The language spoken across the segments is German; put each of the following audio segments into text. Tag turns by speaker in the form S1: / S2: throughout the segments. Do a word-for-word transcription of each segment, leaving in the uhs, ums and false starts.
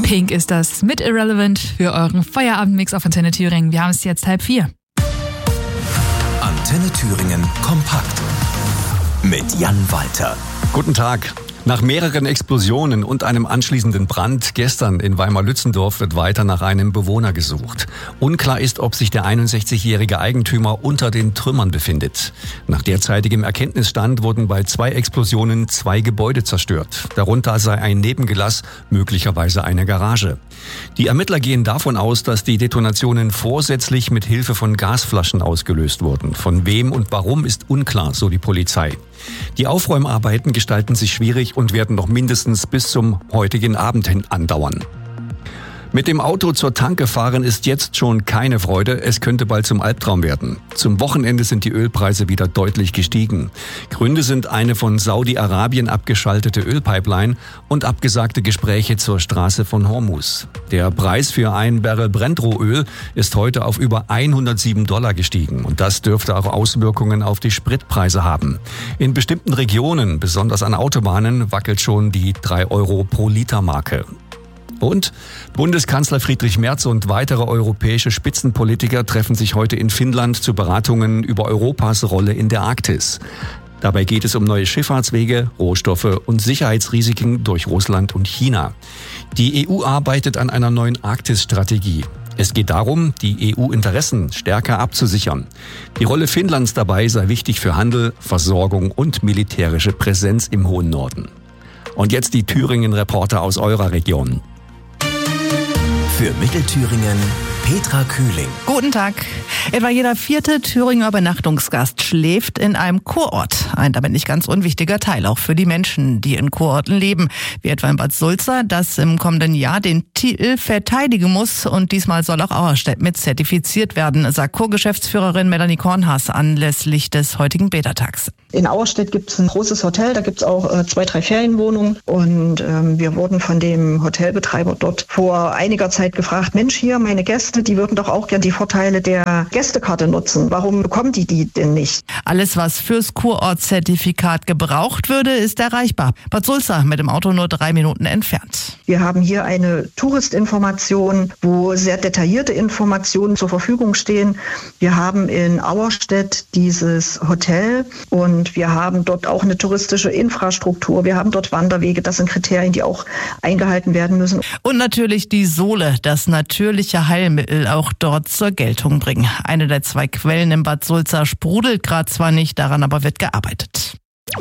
S1: Pink ist das mit Irrelevant für euren Feierabendmix auf Antenne Thüringen. Wir haben es jetzt halb vier.
S2: Antenne Thüringen kompakt mit Jan Walter.
S3: Guten Tag. Nach mehreren Explosionen und einem anschließenden Brand gestern in Weimar-Lützelndorf wird weiter nach einem Bewohner gesucht. Unklar ist, ob sich der einundsechzigjährige Eigentümer unter den Trümmern befindet. Nach derzeitigem Erkenntnisstand wurden bei zwei Explosionen zwei Gebäude zerstört. Darunter sei ein Nebengelass, möglicherweise eine Garage. Die Ermittler gehen davon aus, dass die Detonationen vorsätzlich mit Hilfe von Gasflaschen ausgelöst wurden. Von wem und warum ist unklar, so die Polizei. Die Aufräumarbeiten gestalten sich schwierig und werden noch mindestens bis zum heutigen Abend hin andauern. Mit dem Auto zur Tanke fahren ist jetzt schon keine Freude, es könnte bald zum Albtraum werden. Zum Wochenende sind die Ölpreise wieder deutlich gestiegen. Gründe sind eine von Saudi-Arabien abgeschaltete Ölpipeline und abgesagte Gespräche zur Straße von Hormuz. Der Preis für ein Barrel Brent-Rohöl ist heute auf über hundertsieben Dollar gestiegen und das dürfte auch Auswirkungen auf die Spritpreise haben. In bestimmten Regionen, besonders an Autobahnen, wackelt schon die drei Euro pro Liter Marke. Und Bundeskanzler Friedrich Merz und weitere europäische Spitzenpolitiker treffen sich heute in Finnland zu Beratungen über Europas Rolle in der Arktis. Dabei geht es um neue Schifffahrtswege, Rohstoffe und Sicherheitsrisiken durch Russland und China. Die E U arbeitet an einer neuen Arktis-Strategie. Es geht darum, die E U-Interessen stärker abzusichern. Die Rolle Finnlands dabei sei wichtig für Handel, Versorgung und militärische Präsenz im hohen Norden. Und jetzt die Thüringen-Reporter aus eurer Region.
S2: Für Mittelthüringen Petra Kühling.
S4: Guten Tag. Etwa jeder vierte Thüringer Übernachtungsgast schläft in einem Kurort. Ein damit nicht ganz unwichtiger Teil auch für die Menschen, die in Kurorten leben. Wie etwa in Bad Sulza, das im kommenden Jahr den Titel verteidigen muss. Und diesmal soll auch Auerstedt mit zertifiziert werden, sagt Kurgeschäftsführerin Melanie Kornhaas anlässlich des heutigen Beta-Tags.
S5: In Auerstedt gibt es ein großes Hotel, da gibt es auch äh, zwei, drei Ferienwohnungen. Und ähm, wir wurden von dem Hotelbetreiber dort vor einiger Zeit gefragt, Mensch, hier meine Gäste, die würden doch auch gern die Vorteile der Gästekarte nutzen. Warum bekommen die die denn nicht?
S4: Alles, was fürs Kurortzertifikat gebraucht würde, ist erreichbar. Bad Sulza mit dem Auto nur drei Minuten entfernt.
S5: Wir haben hier eine Touristinformation, wo sehr detaillierte Informationen zur Verfügung stehen. Wir haben in Auerstedt dieses Hotel und wir haben dort auch eine touristische Infrastruktur. Wir haben dort Wanderwege. Das sind Kriterien, die auch eingehalten werden müssen.
S4: Und natürlich die Sohle, das natürliche Heilmittel, auch dort zur Geltung bringen. Eine der zwei Quellen in Bad Sulza sprudelt gerade zwar nicht, daran aber wird gearbeitet.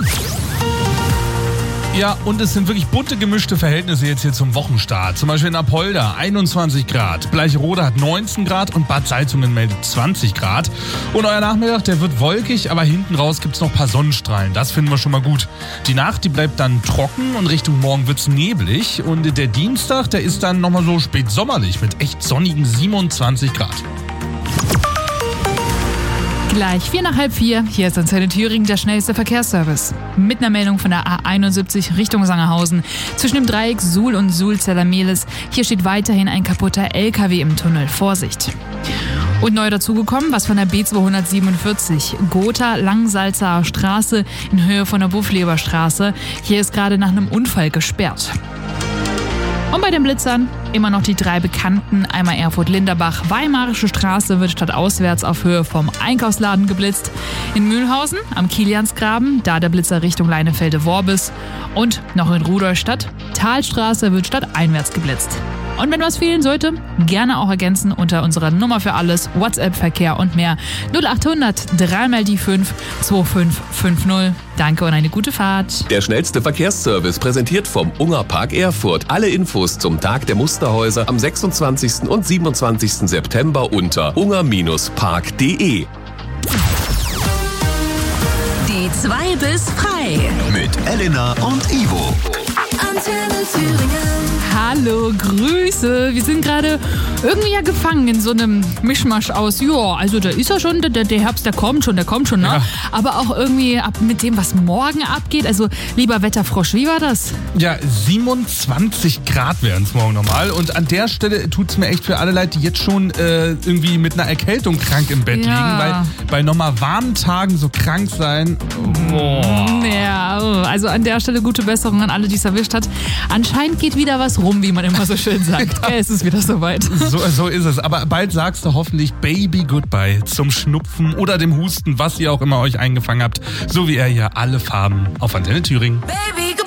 S6: Ja, und es sind wirklich bunte, gemischte Verhältnisse jetzt hier zum Wochenstart. Zum Beispiel in Apolda einundzwanzig Grad, Bleicherode hat neunzehn Grad und Bad Salzungen meldet zwanzig Grad. Und euer Nachmittag, der wird wolkig, aber hinten raus gibt's noch ein paar Sonnenstrahlen. Das finden wir schon mal gut. Die Nacht, die bleibt dann trocken und Richtung Morgen wird's neblig. Und der Dienstag, der ist dann nochmal so spät sommerlich mit echt sonnigen siebenundzwanzig Grad.
S1: Gleich vier nach halb vier. Hier ist Antenne Thüringen der schnellste Verkehrsservice. Mit einer Meldung von der A einundsiebzig Richtung Sangerhausen. Zwischen dem Dreieck Suhl und Suhl-Zellermehlis. Hier steht weiterhin ein kaputter L K W im Tunnel. Vorsicht. Und neu dazugekommen, was von der B zweihundertsiebenundvierzig. Gotha Langsalzer Straße in Höhe von der Buffleberstraße. Hier ist gerade nach einem Unfall gesperrt. Und bei den Blitzern immer noch die drei bekannten, einmal Erfurt-Linderbach, Weimarische Straße wird stadtauswärts auf Höhe vom Einkaufsladen geblitzt. In Mühlhausen am Kiliansgraben, da der Blitzer Richtung Leinefelde-Worbis. Und noch in Rudolstadt, Talstraße wird stadteinwärts geblitzt. Und wenn was fehlen sollte, gerne auch ergänzen unter unserer Nummer für alles, WhatsApp-Verkehr und mehr null achthundert drei mal die fünf zwei fünf fünf null. Danke und eine gute Fahrt.
S7: Der schnellste Verkehrsservice präsentiert vom Ungerpark Erfurt. Alle Infos zum Tag der Musterhäuser am sechsundzwanzigsten und siebenundzwanzigsten September unter unger Park punkt de.
S8: Die zwei bis frei.
S2: Mit Elena und Ivo.
S8: Antenne Thüringen.
S1: Hallo, Grüße. Wir sind gerade irgendwie ja gefangen in so einem Mischmasch aus, ja, also da ist ja schon, der, der Herbst, der kommt schon, der kommt schon, ne? Ja. Aber auch irgendwie ab mit dem, was morgen abgeht. Also, lieber Wetterfrosch, wie war das?
S6: Ja, siebenundzwanzig Grad wären es morgen normal. Und an der Stelle tut es mir echt für alle leid, die jetzt schon äh, irgendwie mit einer Erkältung krank im Bett
S1: ja.
S6: liegen. Weil bei nochmal warmen Tagen so krank sein, boah.
S1: Ja, also an der Stelle gute Besserung an alle, die es erwischt hat. Anscheinend geht wieder was rum Frühling, wie man immer so schön sagt. Gell, es ist wieder soweit.
S6: So, so ist es. Aber bald sagst du hoffentlich Baby Goodbye zum Schnupfen oder dem Husten, was ihr auch immer euch eingefangen habt. So wie er hier alle Farben auf Antenne Thüringen.
S8: Baby, goodbye.